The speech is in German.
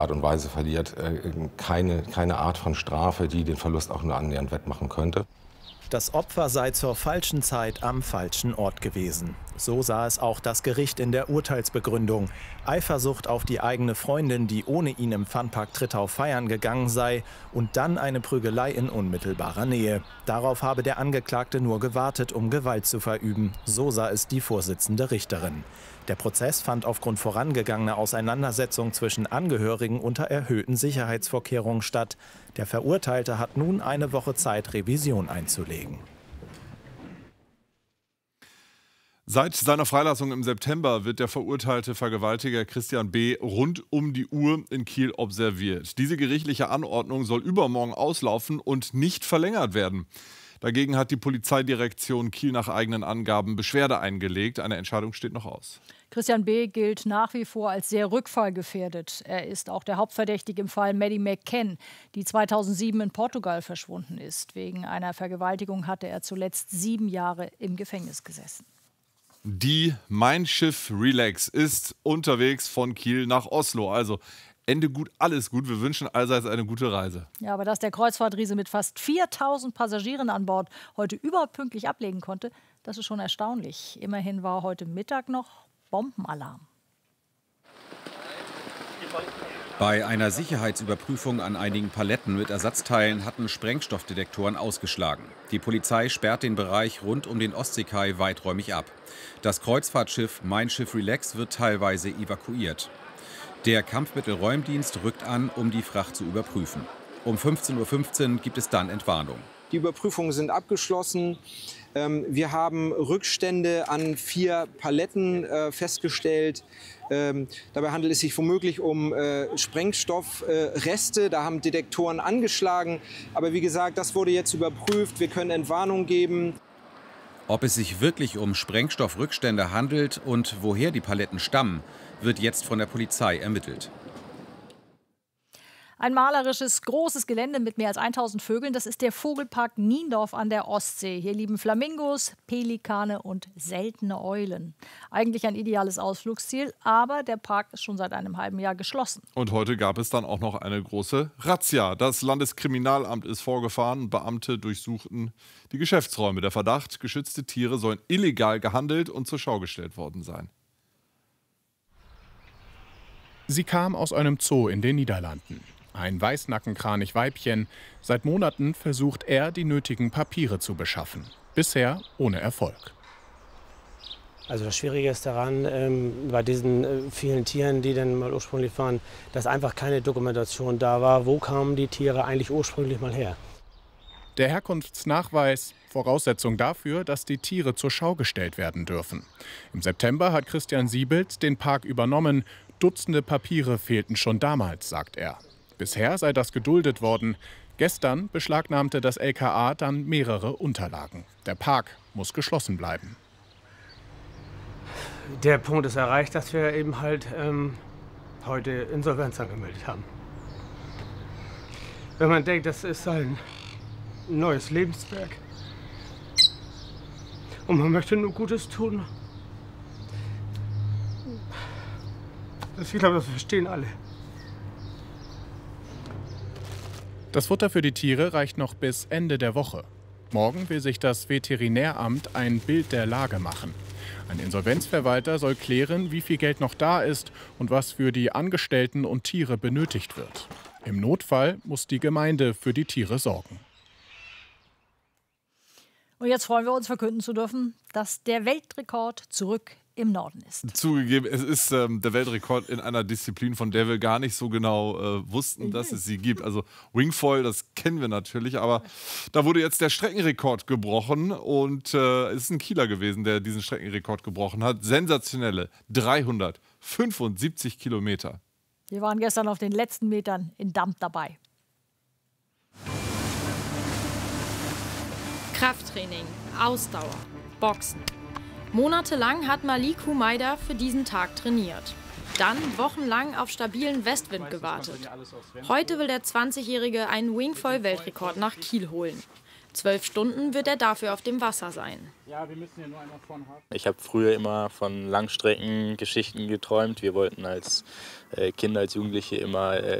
Art und Weise verliert, keine Art von Strafe, die den Verlust auch nur annähernd wettmachen könnte. Das Opfer sei zur falschen Zeit am falschen Ort gewesen. So sah es auch das Gericht in der Urteilsbegründung. Eifersucht auf die eigene Freundin, die ohne ihn im Funpark Trittau feiern gegangen sei, und dann eine Prügelei in unmittelbarer Nähe. Darauf habe der Angeklagte nur gewartet, um Gewalt zu verüben. So sah es die Vorsitzende Richterin. Der Prozess fand aufgrund vorangegangener Auseinandersetzungen zwischen Angehörigen unter erhöhten Sicherheitsvorkehrungen statt. Der Verurteilte hat nun eine Woche Zeit, Revision einzulegen. Seit seiner Freilassung im September wird der verurteilte Vergewaltiger Christian B. rund um die Uhr in Kiel observiert. Diese gerichtliche Anordnung soll übermorgen auslaufen und nicht verlängert werden. Dagegen hat die Polizeidirektion Kiel nach eigenen Angaben Beschwerde eingelegt. Eine Entscheidung steht noch aus. Christian B. gilt nach wie vor als sehr rückfallgefährdet. Er ist auch der Hauptverdächtige im Fall Maddie McCann, die 2007 in Portugal verschwunden ist. Wegen einer Vergewaltigung hatte er zuletzt 7 Jahre im Gefängnis gesessen. Die Mein Schiff Relax ist unterwegs von Kiel nach Oslo. Also Ende gut, alles gut. Wir wünschen allseits eine gute Reise. Ja, aber dass der Kreuzfahrtriese mit fast 4.000 Passagieren an Bord heute überhaupt pünktlich ablegen konnte, das ist schon erstaunlich. Immerhin war heute Mittag noch Bombenalarm. Bei einer Sicherheitsüberprüfung an einigen Paletten mit Ersatzteilen hatten Sprengstoffdetektoren ausgeschlagen. Die Polizei sperrt den Bereich rund um den Ostseekai weiträumig ab. Das Kreuzfahrtschiff Mein Schiff Relax wird teilweise evakuiert. Der Kampfmittelräumdienst rückt an, um die Fracht zu überprüfen. Um 15:15 Uhr gibt es dann Entwarnung. Die Überprüfungen sind abgeschlossen. Wir haben Rückstände an 4 Paletten festgestellt. Dabei handelt es sich womöglich um Sprengstoffreste. Da haben Detektoren angeschlagen. Aber wie gesagt, das wurde jetzt überprüft. Wir können Entwarnung geben. Ob es sich wirklich um Sprengstoffrückstände handelt und woher die Paletten stammen, wird jetzt von der Polizei ermittelt. Ein malerisches, großes Gelände mit mehr als 1000 Vögeln, das ist der Vogelpark Niendorf an der Ostsee. Hier lieben Flamingos, Pelikane und seltene Eulen. Eigentlich ein ideales Ausflugsziel, aber der Park ist schon seit einem halben Jahr geschlossen. Und heute gab es dann auch noch eine große Razzia. Das Landeskriminalamt ist vorgefahren und Beamte durchsuchten die Geschäftsräume. Der Verdacht, geschützte Tiere sollen illegal gehandelt und zur Schau gestellt worden sein. Sie kam aus einem Zoo in den Niederlanden. Ein Weißnackenkranichweibchen. Seit Monaten versucht er, die nötigen Papiere zu beschaffen. Bisher ohne Erfolg. Also das Schwierige ist daran, bei diesen vielen Tieren, die dann mal ursprünglich waren, dass einfach keine Dokumentation da war. Wo kamen die Tiere eigentlich ursprünglich mal her? Der Herkunftsnachweis, Voraussetzung dafür, dass die Tiere zur Schau gestellt werden dürfen. Im September hat Christian Siebelt den Park übernommen. Dutzende Papiere fehlten schon damals, sagt er. Bisher sei das geduldet worden. Gestern beschlagnahmte das LKA dann mehrere Unterlagen. Der Park muss geschlossen bleiben. Der Punkt ist erreicht, dass wir eben halt heute Insolvenz angemeldet haben. Wenn man denkt, das ist ein neues Lebenswerk und man möchte nur Gutes tun, ich glaube, das verstehen alle. Das Futter für die Tiere reicht noch bis Ende der Woche. Morgen will sich das Veterinäramt ein Bild der Lage machen. Ein Insolvenzverwalter soll klären, wie viel Geld noch da ist und was für die Angestellten und Tiere benötigt wird. Im Notfall muss die Gemeinde für die Tiere sorgen. Und jetzt freuen wir uns, verkünden zu dürfen, dass der Weltrekord zurück im Norden ist. Zugegeben, es ist der Weltrekord in einer Disziplin, von der wir gar nicht so genau wussten, dass es sie gibt. Also Wingfoil, das kennen wir natürlich, aber da wurde jetzt der Streckenrekord gebrochen und es ist ein Kieler gewesen, der diesen Streckenrekord gebrochen hat. Sensationelle 375 Kilometer. Wir waren gestern auf den letzten Metern in Damm dabei. Krafttraining, Ausdauer, Boxen. Monatelang hat Malik Humaida für diesen Tag trainiert. Dann wochenlang auf stabilen Westwind gewartet. Heute will der 20-Jährige einen Wingfoil-Weltrekord nach Kiel holen. 12 Stunden wird er dafür auf dem Wasser sein. Ich habe früher immer von Langstreckengeschichten geträumt. Wir wollten als Kinder, als Jugendliche immer